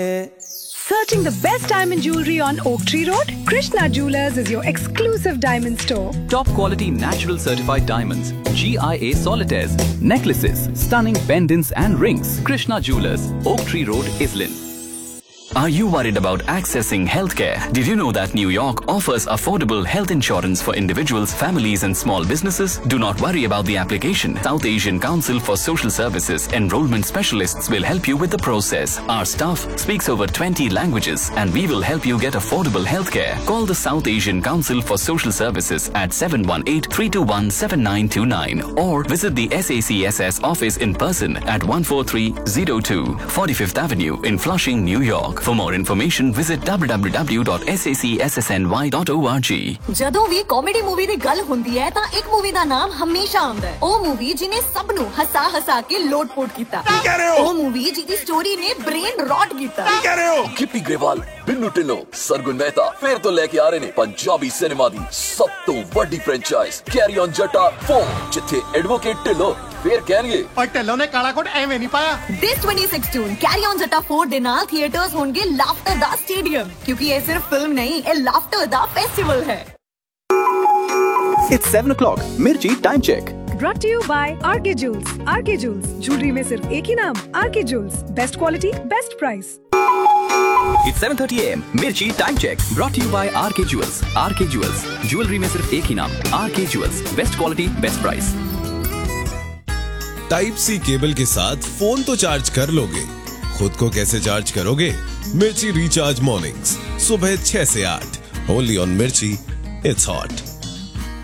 Searching the best diamond jewelry on Oak Tree Road? Krishna Jewelers is your exclusive diamond store. Top quality natural certified diamonds, GIA solitaires, necklaces, stunning pendants and rings. Krishna Jewelers, Oak Tree Road, Islin. Are you worried about accessing healthcare? Did you know that New York offers affordable health insurance for individuals, families and small businesses? Do not worry about the application. South Asian Council for Social Services enrollment specialists will help you with the process. Our staff speaks over 20 languages and we will help you get affordable healthcare. Call the South Asian Council for Social Services at 718-321-7929 or visit the SACSS office in person at 14302 45th Avenue in Flushing, New York. For more information, visit www.sacsssny.org. ਜਦੋਂ ਵੀ comedy movie ਦੀ ਗੱਲ ਹੁੰਦੀ ਹੈ ਤਾਂ ਇੱਕ movie ਦਾ ਨਾਮ ਹਮੇਸ਼ਾ ਆਉਂਦਾ ਹੈ। ਉਹ ਮੂਵੀ ਜਿਹਨੇ ਸਭ ਨੂੰ ਹਸਾ ਕੇ ਲੋਟ-ਪੋਟ ਕੀਤਾ। ਕੀ ਕਹਿ ਰਹੇ ਹੋ? ਉਹ ਮੂਵੀ ਜਿਹਦੀ ਸਟੋਰੀ ਨੇ ਬ੍ਰੇਨ ਰੌਟ ਕੀਤਾ। ਕੀ ਕਹਿ ਰਹੇ ਹੋ? ਗਿੱਪੀ ਗਰੇਵਾਲ, ਬਿੰਨੂ ਢਿੱਲੋਂ, ਸਰਗੁਣ ਮਹਿਤਾ ਫਿਰ ਤੋਂ ਲੈ ਕੇ ਆ ਰਹੇ ਨੇ ਪੰਜਾਬੀ ਸਿਨੇਮਾ ਦੀ ਸਭ ਤੋਂ ਵੱਡੀ ਫਰੈਂਚਾਈਜ਼ ਕੈਰੀ ਔਨ ਜੱਟਾ 4 ਜਿੱਥੇ ਐਡਵੋਕੇਟ ਢਿੱਲੋਂ ਫੇਰ ਕਹਿਣਗੇ ਓਏ ਢਿੱਲੋਂ ਨੇ ਕਾਲਾ ਕੋਟ ਐਵੇਂ ਨਹੀਂ ਪਾਇਆ। This 2016 ਕੈਰੀ ਔਨ ਜੱਟਾ 4 ਦੇ ਨਾਲ ਥੀਏਟਰਸ ਹੋਣਗੇ ਲਾਫਟਰ ਦਾ ਸਟੇਡੀਅਮ ਕਿਉਂਕਿ ਇਹ ਸਿਰਫ ਫਿਲਮ ਨਹੀਂ ਇਹ ਲਾਫਟਰ ਦਾ ਫੈਸਟੀਵਲ ਹੈ। It's 7 o'clock. Mirchi time check. Brought to you by RK Jewels. RK Jewels, jewelry में सिर्फ एक ही नाम, RK Jewels. Best quality, best price. It's 7:30 AM. Mirchi time check. Brought to you by RK Jewels. RK Jewels, jewelry में सिर्फ एक ही नाम, RK Jewels. Best quality, best price. Type सी cable के साथ फोन तो चार्ज कर लोगे, खुद को कैसे चार्ज करोगे? मिर्ची रिचार्ज मॉर्निंग्स सुबह 6 से 8 ओनली ऑन मिर्ची, इट्स हॉट।